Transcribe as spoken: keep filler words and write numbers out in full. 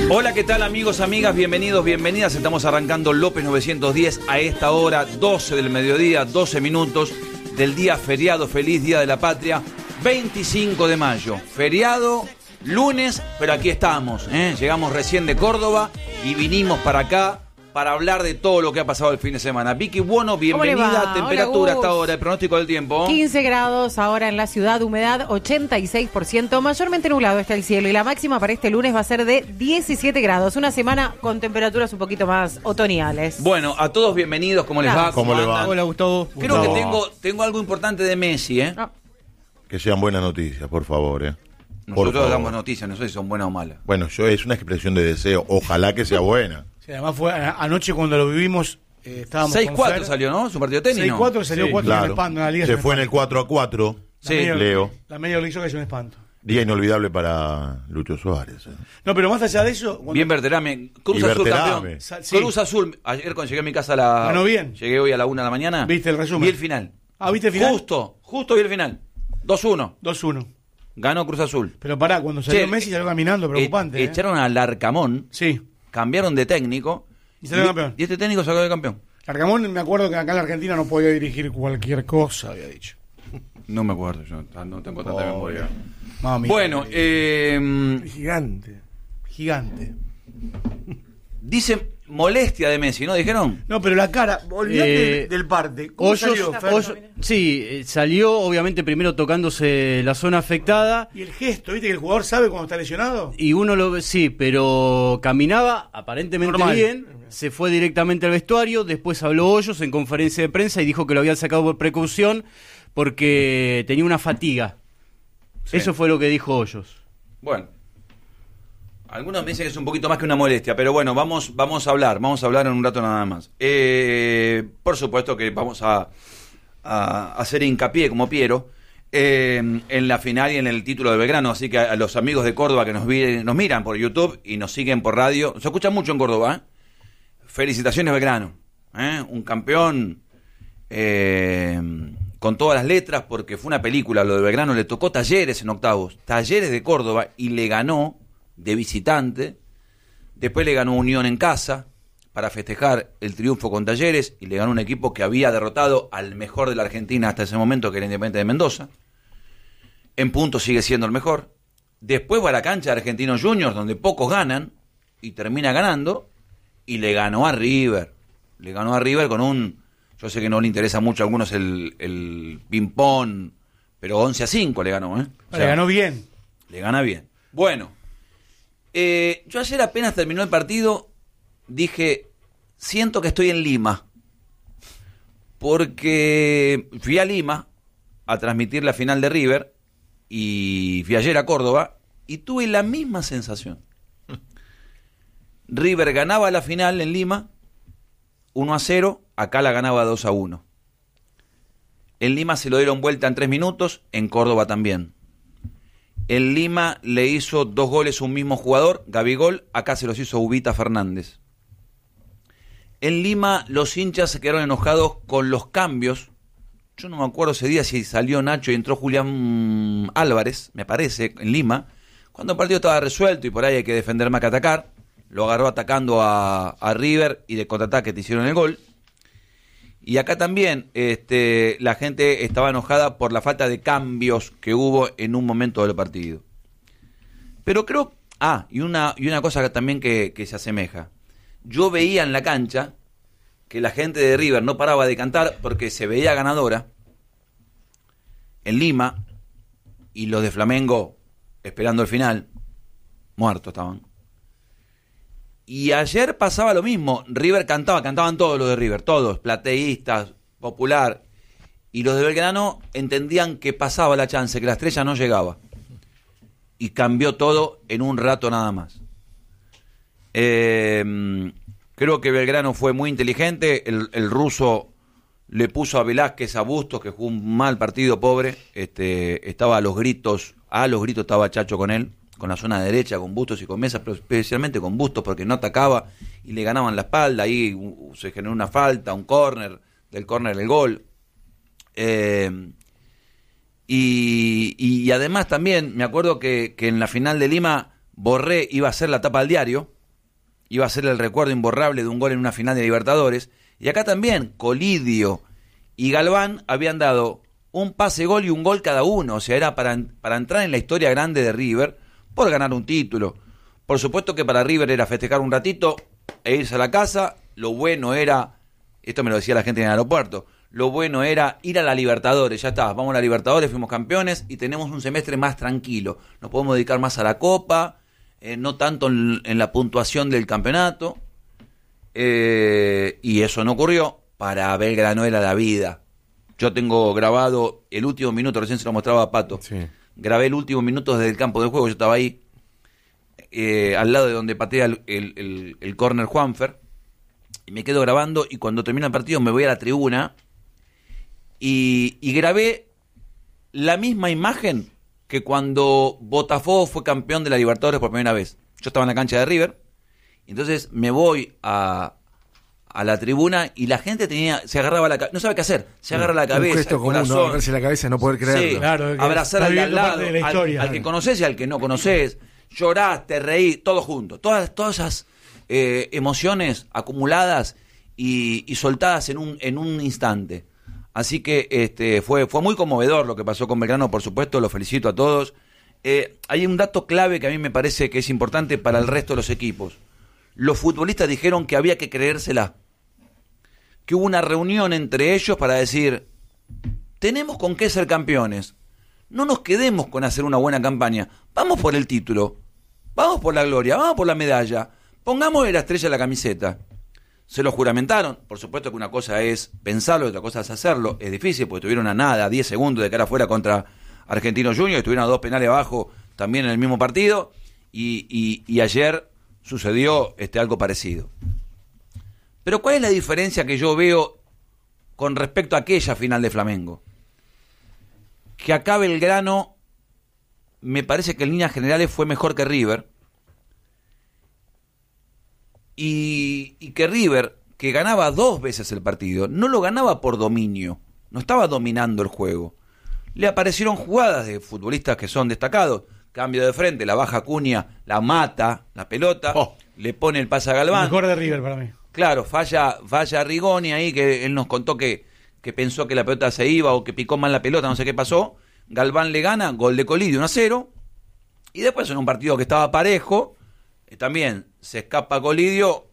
Hola, ¿qué tal amigos, amigas? Bienvenidos, bienvenidas. Estamos arrancando López novecientos diez a esta hora, doce del mediodía, doce minutos del día feriado, feliz Día de la Patria, veinticinco de mayo. Feriado, lunes, pero aquí estamos, ¿eh? Llegamos recién de Córdoba y vinimos para acá para hablar de todo lo que ha pasado el fin de semana. Vicky Buono, bienvenida. Temperatura hasta ahora, el pronóstico del tiempo. quince grados ahora en la ciudad, humedad ochenta y seis por ciento, mayormente nublado está el cielo y la máxima para este lunes va a ser de diecisiete grados. Una semana con temperaturas un poquito más otoñales. Bueno, a todos bienvenidos, ¿cómo les va? ¿Cómo, ¿Cómo le va? Hola, Gustavo. Creo Gustavo. que tengo, tengo algo importante de Messi, ¿eh? No. Que sean buenas noticias, por favor, ¿eh? Por Nosotros favor. damos noticias, no sé si son buenas o malas. Bueno, yo es una expresión de deseo. Ojalá que sea buena. Sí, además fue a- anoche cuando lo vivimos, eh, estábamos seis con cuatro Fer. salió, ¿no? Su partido de tenis, seis ¿no? cuatro salió Sí, cuatro en claro. espanto en la liga. Se es un fue en el espanto. cuatro a cuatro. La Sí, media- Leo. La media lo hizo que es un espanto. Día inolvidable para Lucho Suárez. ¿eh? No, pero más allá de eso, cuando- Bien Berterame. Cruz Y Azul, Berterame. campeón. Sa- sí. Cruz Azul. Ayer cuando llegué a mi casa a la... Ganó bien. Llegué hoy a la una de la mañana. ¿Viste el resumen? Vi el final. Ah, ¿viste el final? Justo, justo vi el final. dos uno. dos uno. Ganó Cruz Azul. Pero pará, cuando salió Che, Messi salió caminando, preocupante. E- ¿eh? Echaron al Arcamón, Sí. cambiaron de técnico. Y salió campeón. Y este técnico salió de campeón. Largamón, me acuerdo que acá en la Argentina no podía dirigir cualquier cosa, había dicho. No me acuerdo, yo no tengo tanta memoria. Mami. Bueno, eh, Gigante. Gigante. dice molestia de Messi, ¿no? ¿Dijeron? No, pero la cara, olvídate Eh, del, del parte. ¿Cómo Hoyos, salió, Fer? Hoyos- sí, eh, salió obviamente primero tocándose la zona afectada Y el gesto, ¿viste que el jugador sabe cuando está lesionado? y uno lo ve, sí, pero caminaba aparentemente Normal. bien, se fue directamente al vestuario, después habló Hoyos en conferencia de prensa y dijo que lo habían sacado por precaución porque tenía una fatiga. Sí. Eso fue lo que dijo Hoyos. Bueno. Algunos me dicen que es un poquito más que una molestia, pero bueno, vamos, vamos a hablar, vamos a hablar en un rato nada más. Eh, por supuesto que vamos a, a hacer hincapié, como Piero, eh, en la final y en el título de Belgrano, así que a, a los amigos de Córdoba que nos, vi- nos miran por YouTube y nos siguen por radio, se escucha mucho en Córdoba, ¿eh? Felicitaciones Belgrano, ¿eh? Un campeón eh, con todas las letras, porque fue una película, lo de Belgrano, le tocó Talleres en octavos, Talleres de Córdoba, y le ganó de visitante. Después le ganó Unión en casa para festejar el triunfo con Talleres y le ganó un equipo que había derrotado al mejor de la Argentina hasta ese momento, que era Independiente de Mendoza. En puntos sigue siendo el mejor. Después va a la cancha de Argentinos Juniors, donde pocos ganan, y termina ganando, y le ganó a River. Le ganó a River con un... Yo sé que no le interesa mucho a algunos el, el ping-pong, pero once a cinco le ganó, ¿eh? O sea, Le ganó bien. le gana bien. Bueno, eh, yo ayer apenas terminó el partido, dije, siento que estoy en Lima, porque fui a Lima a transmitir la final de River y fui ayer a Córdoba y tuve la misma sensación. River ganaba la final en Lima uno a cero, acá la ganaba dos a uno. En Lima se lo dieron vuelta en tres minutos, en Córdoba también. En Lima le hizo dos goles un mismo jugador, Gabigol, acá se los hizo Ubita Fernández. En Lima los hinchas se quedaron enojados con los cambios. Yo no me acuerdo ese día si salió Nacho y entró Julián Álvarez, me parece, en Lima, cuando el partido estaba resuelto y por ahí hay que defender más que atacar. Lo agarró atacando a, a River y de contraataque te hicieron el gol. Y acá también este, la gente estaba enojada por la falta de cambios que hubo en un momento del partido. Pero creo... Ah, y una, y una cosa también que, que se asemeja. Yo veía en la cancha que la gente de River no paraba de cantar porque se veía ganadora en Lima y los de Flamengo esperando el final, muertos estaban. Y ayer pasaba lo mismo, River cantaba, cantaban todos los de River, todos, plateístas, Popular, y los de Belgrano entendían que pasaba la chance, que la estrella no llegaba. Y cambió todo en un rato nada más. Eh, creo que Belgrano fue muy inteligente, el, el ruso le puso a Velázquez, a Bustos, que jugó un mal partido, pobre, este, estaba a los gritos, a los gritos estaba Chacho con él, con la zona derecha, con Bustos y con Mesa, pero especialmente con Bustos porque no atacaba y le ganaban la espalda, ahí uh, se generó una falta, un córner, del córner el gol. Eh, y, y además también me acuerdo que, que en la final de Lima Borré iba a hacer la tapa del diario iba a ser el recuerdo imborrable de un gol en una final de Libertadores. Y acá también, Colidio y Galván habían dado un pase-gol y un gol cada uno. O sea, era para, para entrar en la historia grande de River por ganar un título. Por supuesto que para River era festejar un ratito e irse a la casa. Lo bueno era, esto me lo decía la gente en el aeropuerto, lo bueno era ir a la Libertadores. Ya está, vamos a la Libertadores, fuimos campeones y tenemos un semestre más tranquilo. Nos podemos dedicar más a la Copa, eh, no tanto en, en la puntuación del campeonato. Eh, y eso no ocurrió. Para Belgrano era la vida. Yo tengo grabado el último minuto, recién se lo mostraba a Pato. Sí. Grabé el último minuto desde el campo de juego, yo estaba ahí, eh, al lado de donde patea el, el, el, el córner Juanfer, y me quedo grabando, y cuando termina el partido me voy a la tribuna, y, y grabé la misma imagen que cuando Botafogo fue campeón de la Libertadores por primera vez. Yo estaba en la cancha de River, entonces me voy a... a la tribuna y la gente tenía se agarraba la cabeza, no sabe qué hacer, se agarra la cabeza, un gesto el común, corazón, ¿no? Agarrarse la cabeza, no poder creerlo. sí, Claro, que abrazar está al de al viviendo lado, parte de la al, historia. al que conoces y al que no conoces, llorás, te reí, todo junto, todas, todas esas eh, emociones acumuladas y, y soltadas en un, en un instante. Así que este fue, fue muy conmovedor lo que pasó con Belgrano, por supuesto, lo felicito a todos. Eh, hay un dato clave que a mí me parece que es importante para el resto de los equipos. Los futbolistas dijeron que había que creérsela, que hubo una reunión entre ellos para decir, tenemos con qué ser campeones, no nos quedemos con hacer una buena campaña, vamos por el título, vamos por la gloria, vamos por la medalla, pongamos la estrella en la camiseta. Se lo juramentaron, por supuesto que una cosa es pensarlo, otra cosa es hacerlo, es difícil porque estuvieron a nada, a diez segundos de cara afuera contra Argentinos Juniors, estuvieron a dos penales abajo también en el mismo partido, y, y, y ayer sucedió este, algo parecido. Pero ¿cuál es la diferencia que yo veo con respecto a aquella final de Flamengo? Que acá Belgrano, me parece que en líneas generales fue mejor que River. Y, y que River, que ganaba dos veces el partido, no lo ganaba por dominio, no estaba dominando el juego. Le aparecieron jugadas de futbolistas que son destacados. Cambio de frente, la baja Cunha, la mata, la pelota, oh. le pone el pase a Galván. El mejor de River para mí. Claro, falla, falla Rigoni ahí, que él nos contó que, que pensó que la pelota se iba o que picó mal la pelota, no sé qué pasó. Galván le gana, gol de Colidio, uno a cero. Y después en un partido que estaba parejo, eh, también se escapa Colidio,